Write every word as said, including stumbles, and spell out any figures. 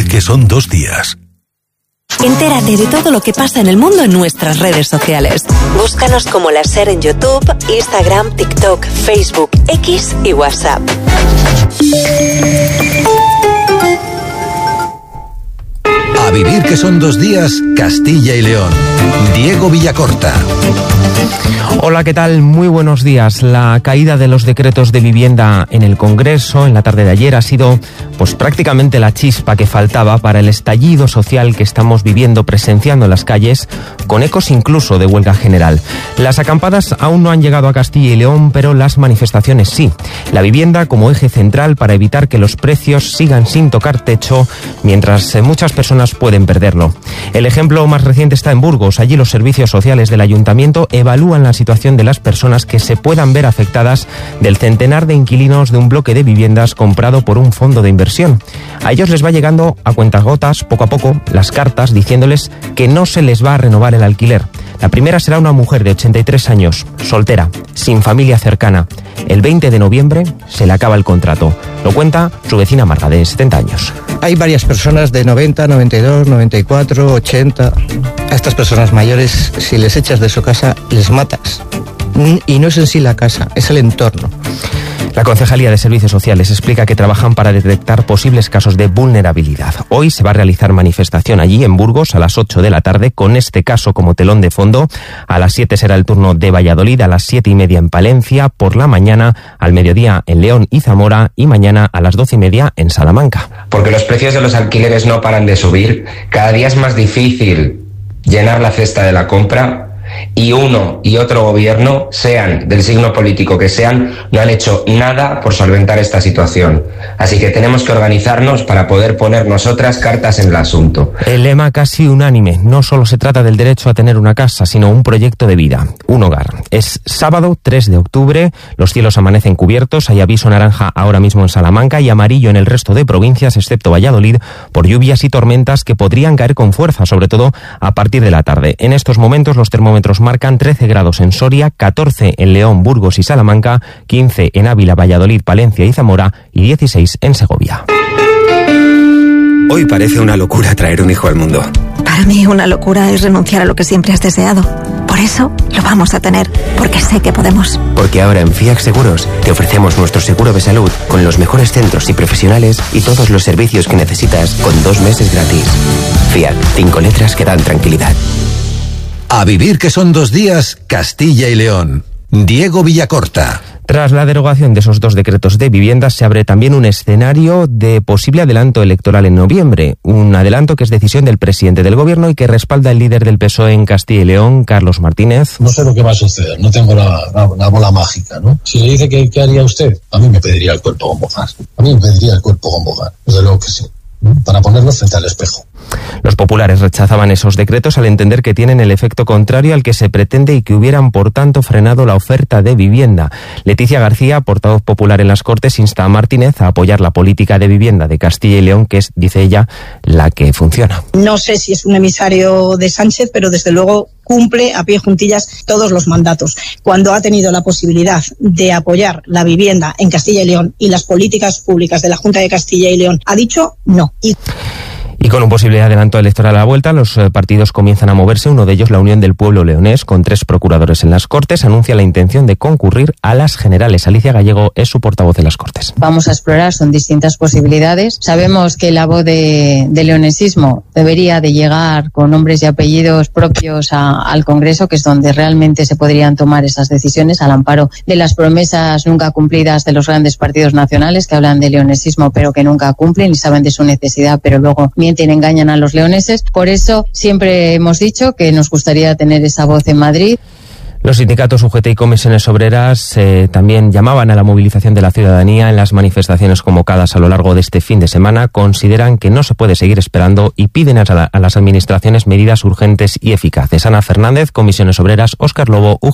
vivir que son dos días. Entérate de todo lo que pasa en el mundo en nuestras redes sociales. Búscanos como La Ser en YouTube, Instagram, TikTok, Facebook, X y WhatsApp. A vivir que son dos días, Castilla y León. Diego Villacorta. Hola, ¿qué tal? Muy buenos días. La caída de los decretos de vivienda en el Congreso en la tarde de ayer ha sido pues prácticamente la chispa que faltaba para el estallido social que estamos viviendo, presenciando en las calles, con ecos incluso de huelga general. Las acampadas aún no han llegado a Castilla y León, pero las manifestaciones sí. La vivienda como eje central para evitar que los precios sigan sin tocar techo, mientras muchas personas pueden perderlo. El ejemplo más reciente está en Burgos. Allí los servicios sociales del ayuntamiento evalúan la situación de las personas que se puedan ver afectadas del centenar de inquilinos de un bloque de viviendas comprado por un fondo de inversión. A ellos les va llegando a cuentagotas, poco a poco, las cartas diciéndoles que no se les va a renovar el alquiler. La primera será una mujer de ochenta y tres años, soltera, sin familia cercana. El veinte de noviembre se le acaba el contrato. Lo cuenta su vecina Marga, de setenta años. Hay varias personas de noventa, noventa y dos, noventa y cuatro, ochenta. A estas personas mayores, si les echas de su casa, les matas. Y no es en sí la casa, es el entorno. La Concejalía de Servicios Sociales explica que trabajan para detectar posibles casos de vulnerabilidad. Hoy se va a realizar manifestación allí en Burgos a las ocho de la tarde con este caso como telón de fondo. A las siete será el turno de Valladolid, a las siete y media en Palencia, por la mañana al mediodía en León y Zamora y mañana a las doce y media en Salamanca. Porque los precios de los alquileres no paran de subir, cada día es más difícil llenar la cesta de la compra. Y uno y otro gobierno, sean del signo político que sean, no han hecho nada por solventar esta situación. Así que tenemos que organizarnos para poder poner nosotras cartas en el asunto. El lema casi unánime. No solo se trata del derecho a tener una casa, sino un proyecto de vida, un hogar. Es sábado tres de octubre, los cielos amanecen cubiertos, hay aviso naranja ahora mismo en Salamanca y amarillo en el resto de provincias, excepto Valladolid, por lluvias y tormentas que podrían caer con fuerza, sobre todo a partir de la tarde. En estos momentos los termómetros marcan trece grados en Soria, catorce en León, Burgos y Salamanca, quince en Ávila, Valladolid, Palencia y Zamora y dieciséis en Segovia. Hoy parece una locura traer un hijo al mundo. Para mí una locura es renunciar a lo que siempre has deseado. Por eso lo vamos a tener, porque sé que podemos. Porque ahora en Fiac Seguros te ofrecemos nuestro seguro de salud con los mejores centros y profesionales y todos los servicios que necesitas con dos meses gratis. Fiac, cinco letras que dan tranquilidad. A vivir que son dos días, Castilla y León. Diego Villacorta. Tras la derogación de esos dos decretos de vivienda, se abre también un escenario de posible adelanto electoral en noviembre. Un adelanto que es decisión del presidente del gobierno y que respalda el líder del P S O E en Castilla y León, Carlos Martínez. No sé lo que va a suceder, no tengo la, la, la bola mágica, ¿no? Si le dice que qué haría usted, a mí me pediría el cuerpo con Bogar. A mí me pediría el cuerpo con Bogar, desde luego que sí, ¿no? Para ponerlo frente al espejo. Los populares rechazaban esos decretos al entender que tienen el efecto contrario al que se pretende y que hubieran, por tanto, frenado la oferta de vivienda. Leticia García, portavoz popular en las Cortes, insta a Martínez a apoyar la política de vivienda de Castilla y León, que es, dice ella, la que funciona. No sé si es un emisario de Sánchez, pero desde luego cumple a pie juntillas todos los mandatos. Cuando ha tenido la posibilidad de apoyar la vivienda en Castilla y León y las políticas públicas de la Junta de Castilla y León, ha dicho no. Y Y con un posible adelanto electoral a la vuelta, los partidos comienzan a moverse. Uno de ellos, la Unión del Pueblo Leonés, con tres procuradores en las Cortes, anuncia la intención de concurrir a las generales. Alicia Gallego es su portavoz en las Cortes. Vamos a explorar, son distintas posibilidades. Sabemos que la voz de, de leonesismo debería de llegar con nombres y apellidos propios a, al Congreso, que es donde realmente se podrían tomar esas decisiones, al amparo de las promesas nunca cumplidas de los grandes partidos nacionales que hablan de leonesismo pero que nunca cumplen y saben de su necesidad, pero luego mienten, engañan a los leoneses. Por eso siempre hemos dicho que nos gustaría tener esa voz en Madrid. Los sindicatos U G T y comisiones obreras eh, también llamaban a la movilización de la ciudadanía en las manifestaciones convocadas a lo largo de este fin de semana. Consideran que no se puede seguir esperando y piden a, la, a las administraciones medidas urgentes y eficaces. Ana Fernández, comisiones obreras, Óscar Lobo, U G T.